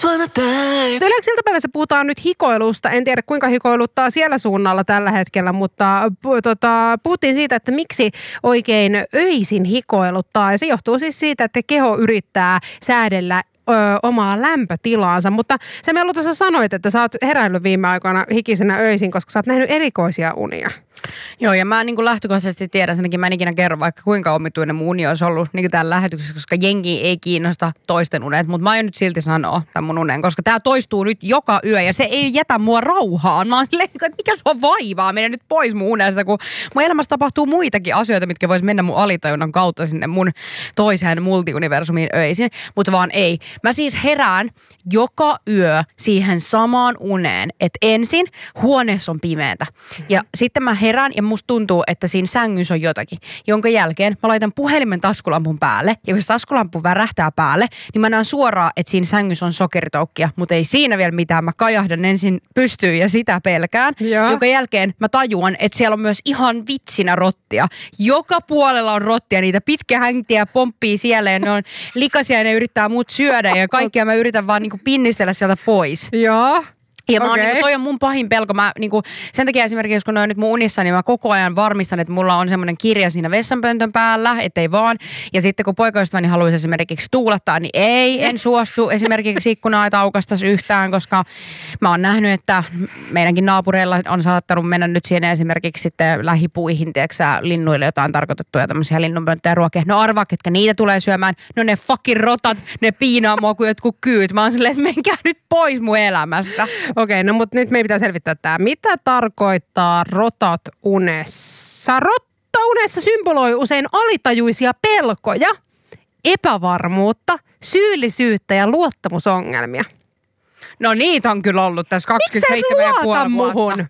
Yleensä iltapäivässä puhutaan nyt hikoilusta. En tiedä kuinka hikoiluttaa siellä suunnalla tällä hetkellä, mutta puhuttiin siitä, että miksi oikein öisin hikoiluttaa. Ja se johtuu siis siitä, että keho yrittää säädellä omaa lämpötilaansa, mutta sä Mellu tuossa sanoit, että sä oot heräillyt viime aikoina hikisenä öisin, koska sä oot nähnyt erikoisia unia. Joo, ja mä niin kuin lähtökohtaisesti tiedän, sen takia mä en ikinä kerro, vaikka kuinka omituinen mun uni olisi ollut niin täällä lähetyksessä, koska jengi ei kiinnosta toisten unet, mutta mä aion nyt silti sanoa tämän mun unen, koska tää toistuu nyt joka yö ja se ei jätä mua rauhaan. Mä oon silleen, että mikä sua vaivaa, mene nyt pois mun unesta, kun mun elämässä tapahtuu muitakin asioita, mitkä vois mennä mun alitajunnan kautta sinne mun toiseen multiuniversumiin öisin, mutta vaan ei. Mä siis herään joka yö siihen samaan uneen, että ensin huoneessa on pimeätä ja sitten mä herään ja musta tuntuu, että siinä sängyssä on jotakin, jonka jälkeen mä laitan puhelimen taskulampun päälle ja kun se taskulamppu värähtää päälle, niin mä näen suoraan, että siinä sängyssä on sokeritoukkia, mutta ei siinä vielä mitään. Mä kajahdan ensin pystyyn ja sitä pelkään, jonka jälkeen mä tajuan, että siellä on myös ihan vitsinä rottia. Joka puolella on rottia, niitä pitkä häntiä pomppii siellä ja ne on likaisia ja ne yrittää mut syödä ja kaikkia mä yritän vaan niinku pinnistellä sieltä pois. Joo. Ja mä oon, niinku, toi on mun pahin pelko. Mä, niinku, sen takia esimerkiksi, kun ne on nyt mun unissa, niin mä koko ajan varmistan, että mulla on semmoinen kirja siinä vessanpöntön päällä, ettei vaan. Ja sitten kun poikaystäväni haluaisi esimerkiksi tuulettaa, niin en suostu esimerkiksi ikkunaa aukastaisi yhtään, koska mä oon nähnyt, että meidänkin naapureilla on saattanut mennä nyt siinä esimerkiksi sitten lähipuihin, tiedätkö linnuille jotain tarkoitettuja tämmöisiä linnunpönttöjä ruokia. No arvaa, ketkä niitä tulee syömään. No ne fucking rotat, ne piinaa mua kuin jotkut kyyt. Mä oon silleen, että menkää nyt pois mun elämästä. Okei, no mutta nyt meidän pitää selvittää tämä. Mitä tarkoittaa rotat unessa? Rotta unessa symboloi usein alitajuisia pelkoja, epävarmuutta, syyllisyyttä ja luottamusongelmia. No niitä on kyllä ollut tässä 27,5 vuotta. Muhun?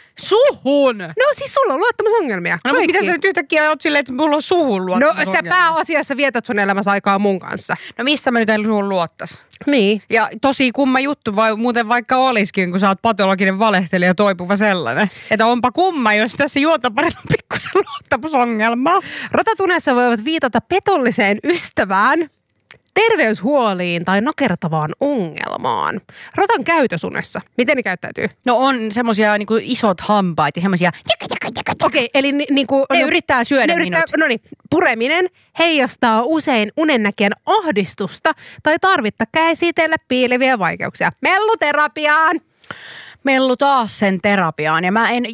Suhun! No siis sulla on luottamusongelmia. No mutta mitä sä nyt yhtäkkiä oot silleen, että mulla on suhun luottamusongelmia? No sä pääasiassa vietät sun elämässä aikaa mun kanssa. No mistä mä nyt en suhun luottais? Niin. Ja tosi kumma juttu, vai muuten vaikka olisikin, kun sä oot patologinen valehtelija toipuva sellainen. Että onpa kumma, jos tässä juotaparilla on pikkusen luottamusongelmaa. Rotat unessa voivat viitata petolliseen ystävään, terveyshuoliin tai nakertavaan ongelmaan. Rotan käytösunessa. Miten ne käyttäytyy? No on semmosia niinku isot hampaat ja semmosia Okei, eli niinku... Ne yrittää syödä minut. No niin, pureminen heijastaa usein unennäkijän ahdistusta tai tarvitta käsitellä piileviä vaikeuksia. Melluterapiaan! Mellu taas sen terapiaan ja mä en